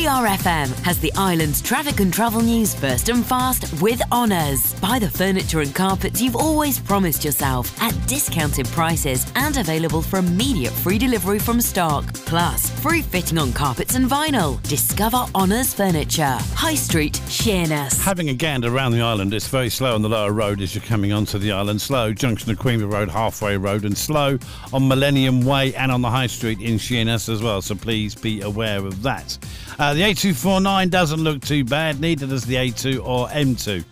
ERFM has the island's traffic and travel news first and fast with Honours. Buy the furniture and carpets you've always promised yourself at discounted prices and available for immediate free delivery from stock. Plus, free fitting on carpets and vinyl. Discover Honours Furniture. High Street, Sheerness. Having a gander around the island, it's very slow on the lower road as you're coming onto the island. Slow, junction of Queenville Road, Halfway Road, and slow on Millennium Way and on the High Street in Sheerness as well, so please be aware of that. The A249 doesn't look too bad, neither does the A2 or M2.